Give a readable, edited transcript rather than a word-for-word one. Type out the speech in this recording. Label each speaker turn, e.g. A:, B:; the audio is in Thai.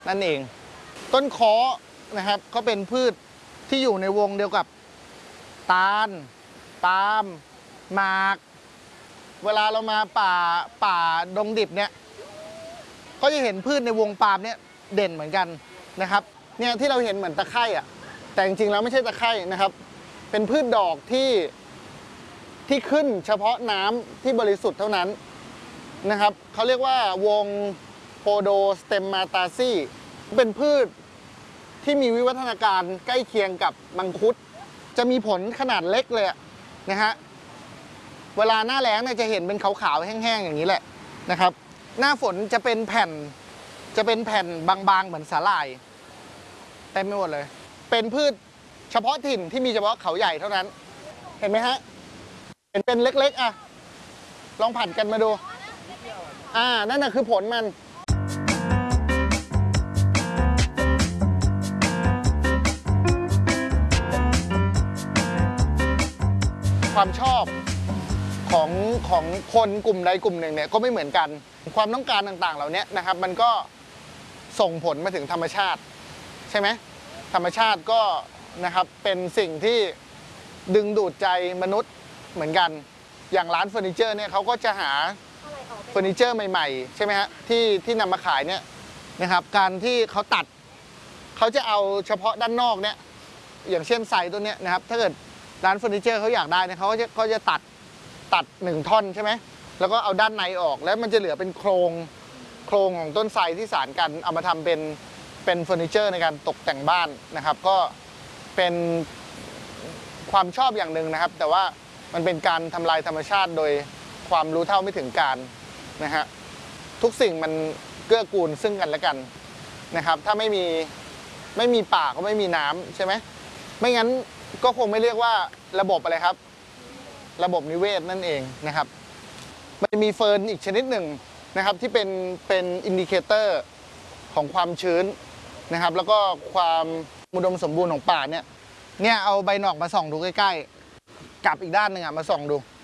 A: นั่นเองต้นค้อนะครับก็เป็นพืชที่อยู่ในวงเดียวกับตาลปาล์มหมากเวลาเรามาป่าดงดิบเนี่ยก็จะเห็นพืชในวงปาล์มเนี่ยเด่นเหมือนกันนะครับเนี่ยที่เราเห็นเหมือนตะไคร่อ่ะแต่จริงๆแล้วไม่ใช่ตะไคร่นะครับเป็นพืชดอกที่ขึ้นเฉพาะน้ำที่บริสุทธิ์เท่านั้นนะครับเขาเรียกว่าวงโพโดสเตมมาตาซีเป็นพืชที่มีวิวัฒนาการใกล้เคียงกับมังคุดจะมีผลขนาดเล็กเลยนะฮะเวลาหน้าแล้งเนี่ยจะเห็นเป็นขาวๆแห้งๆอย่างนี้แหละนะครับหน้าฝนจะเป็นแผ่นบางๆเหมือนสาหร่ายเต็มไปหมดเลยเป็นพืชเฉพาะถิ่นที่มีเฉพาะเขาใหญ่เท่านั้นเห็นไหมฮะเห็นเป็นเล็กๆอ่ะลองผัดกันมาดูนั่นน่ะคือผลมันความชอบของคนกลุ่มใดกลุ่มหนึ่งเนี่ยก็ไม่เหมือนกันความต้องการต่างๆเหล่านี้นะครับมันก็ส่งผลมาถึงธรรมชาติใช่ไหมธรรมชาติก็นะครับเป็นสิ่งที่ดึงดูดใจมนุษย์เหมือนกันอย่างร้านเฟอร์นิเจอร์เนี่ยเขาก็จะหาเฟอร์นิเจอร์ใหม่ๆใช่ไหมฮะที่นำมาขายเนี่ยนะครับการที่เขาตัดเขาจะเอาเฉพาะด้านนอกเนี่ยอย่างเช่นไซส์ตัวเนี้ยนะครับถ้าเกิดร้านเฟอร์นิเจอร์เขาอยากได้เนี่ยเขาจะตัด1 ท่อนใช่ไหมแล้วก็เอาด้านในออกแล้วมันจะเหลือเป็นโครงของต้นไทรที่สานกันเอามาทำเป็นเฟอร์นิเจอร์ในการตกแต่งบ้านนะครับก็เป็นความชอบอย่างหนึ่งนะครับแต่ว่ามันเป็นการทำลายธรรมชาติโดยความรู้เท่าไม่ถึงการนะฮะทุกสิ่งมันเกื้อกูลซึ่งกันและกันนะครับถ้าไม่มีป่าก็ไม่มีน้ำใช่ไหมไม่งั้นก็คงไม่เรียกว่าระบบอะไรครับระบบนิเวศนั่นเองนะครับมันมีเฟิร์นอีกชนิดหนึ่งนะครับที่เป็นอินดิเคเตอร์ของความชื้นนะครับแล้วก็ความอุดมสมบูรณ์ของป่าเนี่ยเอาใบหนอกมาส่องดูใกล้ๆกับอีกด้านหนึ่งมาส่องดู